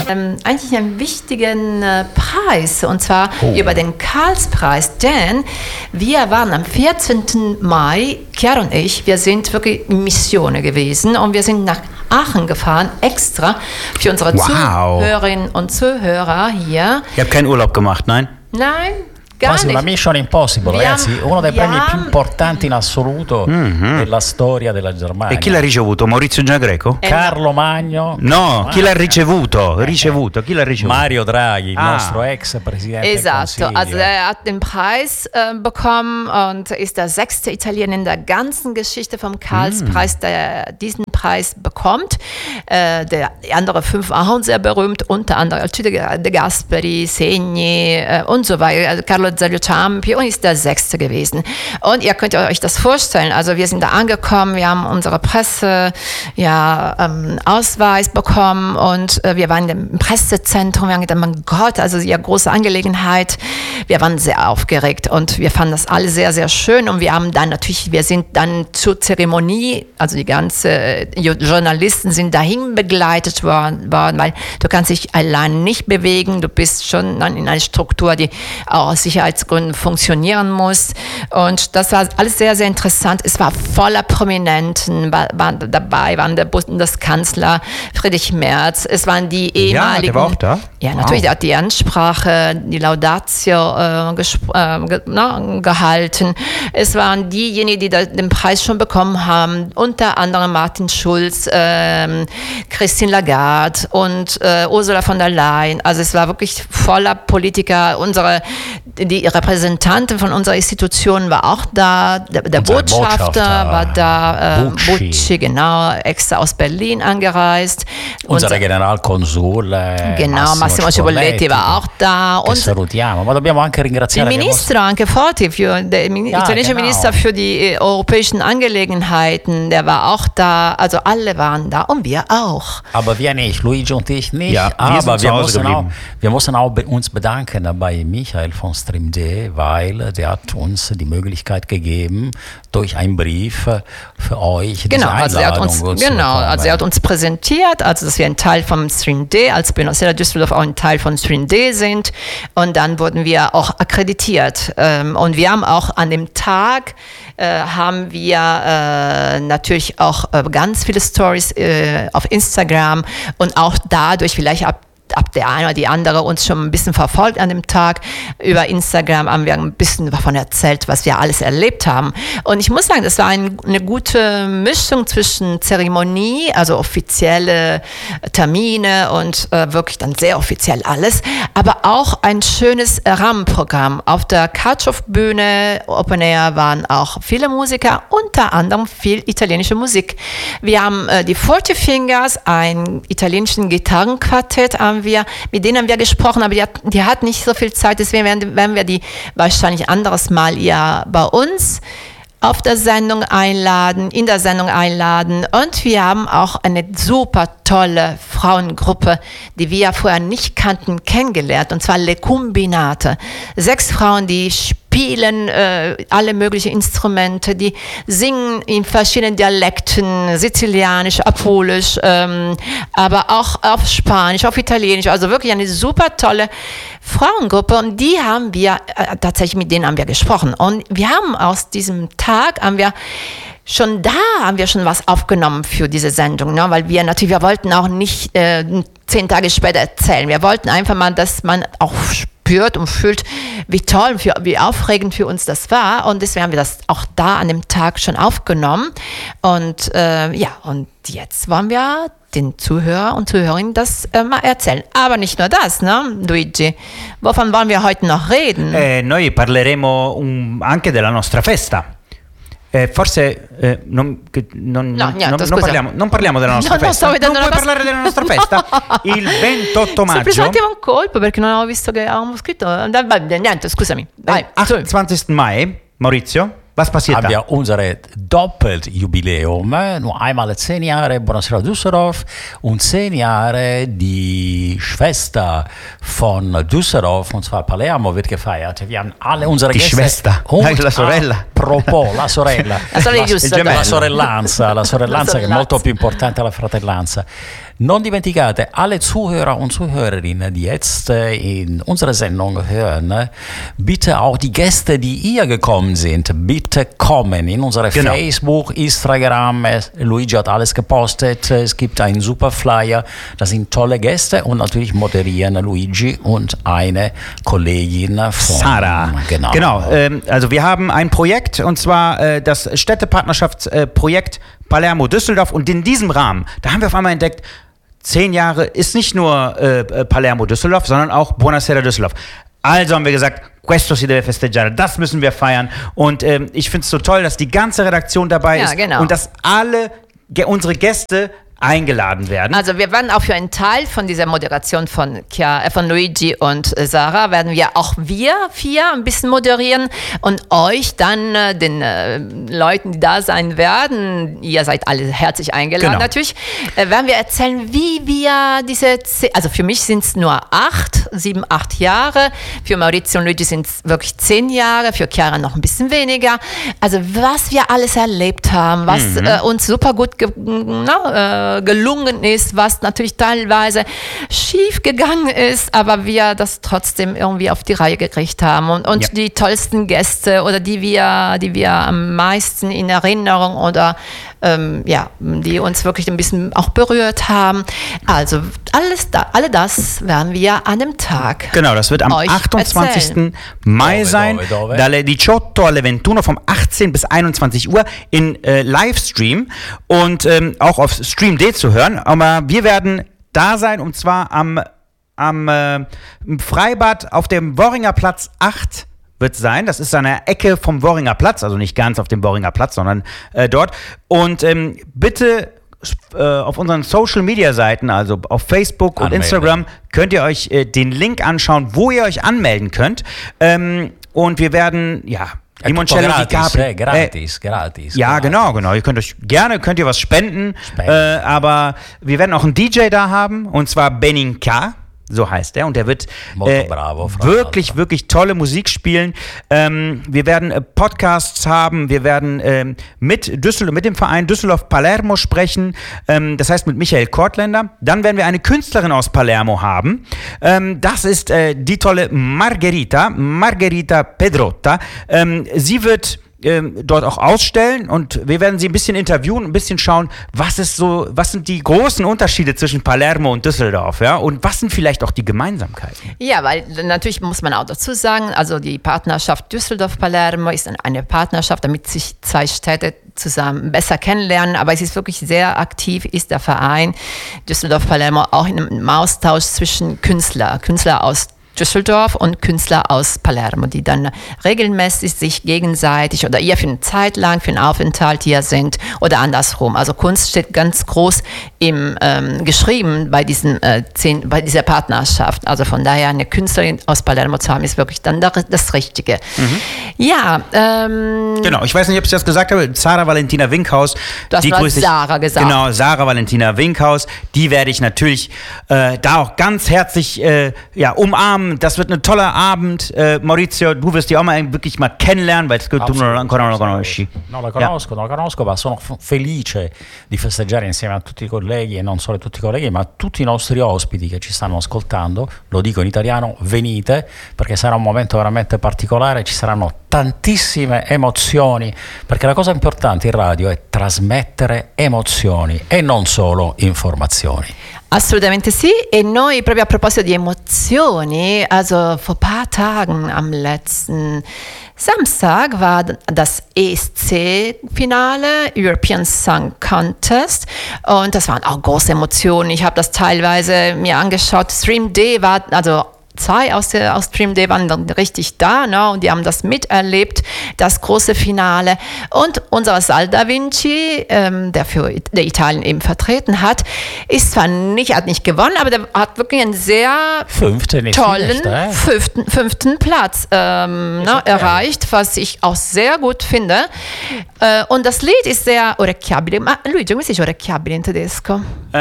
Eigentlich einen wichtigen Preis, und zwar über den Karlspreis, denn wir waren am 14. Mai, Chiara und ich, wir sind wirklich in Mission gewesen und wir sind nach Aachen gefahren, extra für unsere Zuhörerinnen und Zuhörer hier. Ihr habt keinen Urlaub gemacht, nein? Nein. Quasi una Mission Impossible, ragazzi, uno dei premi più importanti in assoluto della storia della Germania. E chi l'ha ricevuto? Maurizio Giangreco? Carlo Magno? No, chi l'ha ricevuto? Chi l'ha ricevuto? Mario Draghi, il nostro ex Presidente del Consiglio. Also er hat den Preis bekommen und ist der 6. Italiener in der ganzen Geschichte vom Karlspreis, der diesen Preis bekommt. Die anderen 5 waren sehr berühmt, unter anderem Alcide De Gasperi, Segni und so weiter. Also Carlo Azeglio Ciampi und ist der 6. gewesen. Und ihr könnt euch das vorstellen, also wir sind da angekommen, wir haben unsere Ausweis bekommen und wir waren im Pressezentrum, wir haben gedacht, mein Gott, also ja, große Angelegenheit. Wir waren sehr aufgeregt und wir fanden das alle sehr, sehr schön und wir sind dann zur Zeremonie, also die ganze Journalisten sind dahin begleitet worden, weil du kannst dich allein nicht bewegen, du bist schon in einer Struktur, die auch aus Sicherheitsgründen funktionieren muss. Und das war alles sehr, sehr interessant. Es war voller Prominenten, waren der Bundeskanzler Friedrich Merz, es waren die ehemaligen... Ja, der war auch da? Ja, natürlich, der hat die Ansprache, die Laudatio gehalten. Es waren diejenigen, die den Preis schon bekommen haben, unter anderem Martin Schulz, Christine Lagarde und Ursula von der Leyen. Also es war wirklich voller Politiker. Die Repräsentantin von unserer Institution war auch da, der Botschafter war da, Bucci, genau, extra aus Berlin angereist. Unser Generalkonsul, Massimo Cibolletti war auch da. Und salutiamo, ma dobbiamo anche ringraziare il ministro anche Forti, der italienische Minister für die europäischen Angelegenheiten, der war auch da, also alle waren da und wir auch. Aber wir nicht, Luigi und ich nicht, ja, aber wir mussten auch uns bedanken bei Michael von Stream.de, weil der hat uns die Möglichkeit gegeben, durch einen Brief für euch diese Einladung zu bekommen. Er hat uns präsentiert, also dass wir ein Teil vom Stream.de, als Benocera Düsseldorf auch ein Teil von Stream.de sind, und dann wurden wir auch akkreditiert und wir haben auch an dem Tag natürlich auch ganz viele Stories auf Instagram und auch dadurch vielleicht ab der eine oder die andere uns schon ein bisschen verfolgt an dem Tag. Über Instagram haben wir ein bisschen davon erzählt, was wir alles erlebt haben. Und ich muss sagen, das war eine gute Mischung zwischen Zeremonie, also offizielle Termine und wirklich dann sehr offiziell alles, aber auch ein schönes Rahmenprogramm. Auf der Kartschow-Bühne, Open Air, waren auch viele Musiker, unter anderem viel italienische Musik. Wir haben die 40 Fingers, ein italienischen Gitarrenquartett, mit denen haben wir gesprochen, aber die hat nicht so viel Zeit, deswegen werden wir die wahrscheinlich anderes Mal bei uns in der Sendung einladen. Und wir haben auch eine super tolle Frauengruppe, die wir vorher nicht kannten, kennengelernt, und zwar Le Combinate. 6 Frauen, die spielen alle möglichen Instrumente, die singen in verschiedenen Dialekten, Sizilianisch, Apulisch, aber auch auf Spanisch, auf Italienisch, also wirklich eine super tolle Frauengruppe, und die haben wir, mit denen haben wir gesprochen, und wir haben aus diesem Tag, haben wir schon was aufgenommen für diese Sendung, ne? Weil wir wollten auch nicht 10 Tage später erzählen, wir wollten einfach mal, dass man auch spürt und fühlt, wie toll, wie aufregend für uns das war, und deswegen haben wir das auch da an dem Tag schon aufgenommen, und und jetzt wollen wir den Zuhörer und Zuhörerinnen das mal erzählen. Aber nicht nur das, ne, Luigi? Wovon wollen wir heute noch reden? Noi parleremo anche della nostra festa. Forse non parliamo della nostra festa. Non vuoi parlare della nostra festa? Il 28 maggio. Semplicemente un colpo perché non avevo visto che avevamo scritto. Niente, scusami. Vai. 28. Mai, Maurizio, Was passiert haben wir unsere Doppeljubiläum. Nur einmal 10 Jahre Buonasera Düsseldorf und 10 Jahre die Schwester von Düsseldorf, und zwar Palermo, wird gefeiert. Wir haben alle unsere Die Gäste. Schwester, la sorella. Propos, la sorella. La sorella di Düsseldorf. La sorellanza che è molto più importante della fratellanza. Non dimenticate, alle Zuhörer und Zuhörerinnen, die jetzt in unserer Sendung hören, bitte auch die Gäste, die ihr gekommen sind, bitte kommen in unsere Facebook, Instagram. Luigi hat alles gepostet. Es gibt einen super Flyer. Das sind tolle Gäste und natürlich moderieren Luigi und eine Kollegin von Sarah. Genau. Also wir haben ein Projekt, und zwar das Städtepartnerschaftsprojekt Palermo-Düsseldorf, und in diesem Rahmen, da haben wir auf einmal entdeckt, 10 Jahre ist nicht nur Palermo-Düsseldorf, sondern auch Buonasera Düsseldorf. Also haben wir gesagt, questo si deve festeggiare, das müssen wir feiern. Und ich finde es so toll, dass die ganze Redaktion dabei ist und dass alle unsere Gäste eingeladen werden. Also wir werden auch für einen Teil von dieser Moderation von Luigi und Sarah, werden wir vier ein bisschen moderieren und euch dann den Leuten, die da sein werden, ihr seid alle herzlich eingeladen natürlich, werden wir erzählen, wie wir also für mich sind es nur 7, 8 Jahre, für Maurizio und Luigi sind es wirklich 10 Jahre, für Chiara noch ein bisschen weniger. Also was wir alles erlebt haben, was uns super gut gelungen ist, was natürlich teilweise schief gegangen ist, aber wir das trotzdem irgendwie auf die Reihe gekriegt haben und die tollsten Gäste oder die wir am meisten in Erinnerung oder die uns wirklich ein bisschen auch berührt haben. Also alle das werden wir an dem Tag. Genau, das wird am 28. erzählen. Mai sein, dalle 18 alle 21, vom 18 bis 21 Uhr in Livestream und auch auf Stream.de zu hören. Aber wir werden da sein, und zwar am Freibad auf dem Worringer Platz 8 wird sein. Das ist eine Ecke vom Worringer Platz, also nicht ganz auf dem Worringer Platz, sondern dort. Und bitte auf unseren Social-Media-Seiten, also auf Facebook und Instagram, könnt ihr euch den Link anschauen, wo ihr euch anmelden könnt. Und wir werden, Limoncello di Capri. Gratis. Ja, genau. Ihr könnt ihr was spenden. Aber wir werden auch einen DJ da haben, und zwar Beninka. So heißt er, und der wird wirklich tolle Musik spielen. Wir werden Podcasts haben, wir werden mit dem Verein Düsseldorf-Palermo sprechen, das heißt mit Michael Kortländer. Dann werden wir eine Künstlerin aus Palermo haben. Das ist die tolle Margherita Pedrotta. Sie wird dort auch ausstellen, und wir werden sie ein bisschen interviewen, ein bisschen schauen, was sind die großen Unterschiede zwischen Palermo und Düsseldorf, und was sind vielleicht auch die Gemeinsamkeiten? Ja, weil natürlich muss man auch dazu sagen, also die Partnerschaft Düsseldorf-Palermo ist eine Partnerschaft, damit sich 2 Städte zusammen besser kennenlernen, aber es ist wirklich sehr aktiv, ist der Verein Düsseldorf-Palermo auch in einem Austausch zwischen Künstler aus Düsseldorf und Künstler aus Palermo, die dann regelmäßig sich gegenseitig oder ihr für eine Zeit lang, für einen Aufenthalt hier sind oder andersrum. Also Kunst steht ganz groß geschrieben bei bei dieser Partnerschaft. Also von daher eine Künstlerin aus Palermo zu haben, ist wirklich dann das Richtige. Ja. Genau, ich weiß nicht, ob ich das gesagt habe, Sarah Valentina Winkhaus. Du hast Sarah gesagt. Genau, Sarah Valentina Winkhaus. Die werde ich natürlich da auch ganz herzlich umarmen. Das wird ein toller Abend. Maurizio, du wirst die auch wirklich mal kennenlernen, weil tu ancora non la conosci. No, la conosco, ma sono felice di festeggiare insieme a tutti i colleghi, e non solo tutti i colleghi, ma tutti i nostri ospiti che ci stanno ascoltando. Lo dico in italiano, venite, perché sarà un momento veramente particolare, ci saranno tantissime emozioni, perché la cosa importante in radio è trasmettere emozioni e non solo informazioni. Assolutamente sì, e noi proprio a proposito di emozioni, also vor ein paar Tagen am letzten Samstag war das ESC-Finale, European Song Contest, und das waren auch große Emotionen. Ich habe das teilweise mir angeschaut. Stream.de war, also Polizei aus Stream Day waren dann richtig da, ne? Und die haben das miterlebt, das große Finale. Und unser Sal da Vinci, der Italien eben vertreten hat, hat nicht gewonnen, aber der hat wirklich einen sehr tollen fünften Platz erreicht, was ich auch sehr gut finde. Und das Lied ist sehr orecchiabile. Ma Luigi, come si dice orecchiabile in tedesco?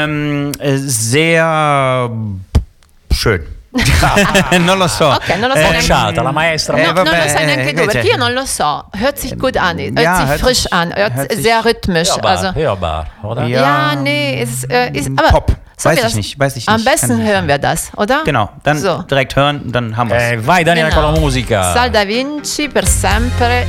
Sehr schön. Non lo so. Ok, non lo sai la maestra. Non lo sai neanche tu, perché io non lo so. Hört sich gut an, hört sich frisch an, hört sehr rhythmisch. Hörbar, oder? Ja, nee, ist aber Pop. Weiß ich nicht. Am besten hören wir das, oder? Genau, dann direkt hören, dann haben wir es. Vai Daniela con la musica. Sal da Vinci per sempre.